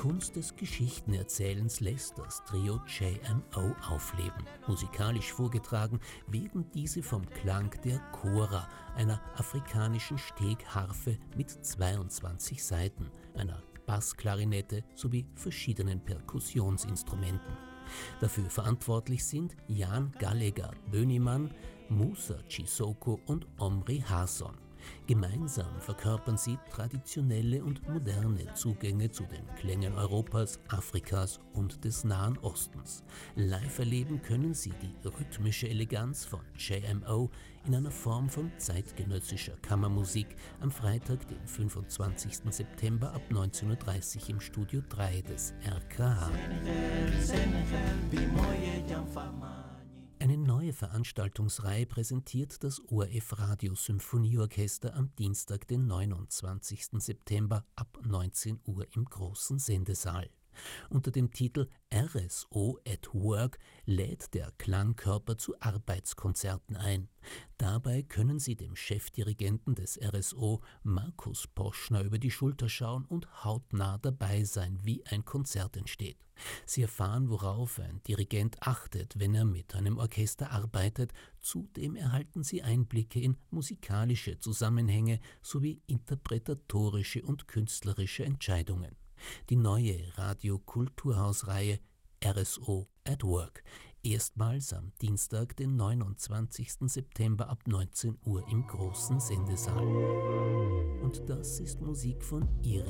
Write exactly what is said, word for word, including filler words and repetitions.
Kunst des Geschichtenerzählens lässt das Trio J M O aufleben. Musikalisch vorgetragen werden diese vom Klang der Kora, einer afrikanischen Stegharfe mit zweiundzwanzig Saiten, einer Bassklarinette sowie verschiedenen Perkussionsinstrumenten. Dafür verantwortlich sind Jan Gallagher Bönimann, Musa Chisoko und Omri Hasson. Gemeinsam verkörpern sie traditionelle und moderne Zugänge zu den Klängen Europas, Afrikas und des Nahen Ostens. Live erleben können sie die rhythmische Eleganz von J M O in einer Form von zeitgenössischer Kammermusik am Freitag, den fünfundzwanzigsten September ab neunzehn Uhr dreißig im Studio drei des R K H. Eine neue Veranstaltungsreihe präsentiert das O R F Radio Symphonieorchester am Dienstag, den neunundzwanzigsten September ab neunzehn Uhr im großen Sendesaal. Unter dem Titel R S O at Work lädt der Klangkörper zu Arbeitskonzerten ein. Dabei können Sie dem Chefdirigenten des R S O, Markus Poschner, über die Schulter schauen und hautnah dabei sein, wie ein Konzert entsteht. Sie erfahren, worauf ein Dirigent achtet, wenn er mit einem Orchester arbeitet. Zudem erhalten Sie Einblicke in musikalische Zusammenhänge sowie interpretatorische und künstlerische Entscheidungen. Die neue Radio-Kulturhaus-Reihe R S O at Work. Erstmals am Dienstag, den neunundzwanzigsten September ab neunzehn Uhr im großen Sendesaal. Und das ist Musik von Iris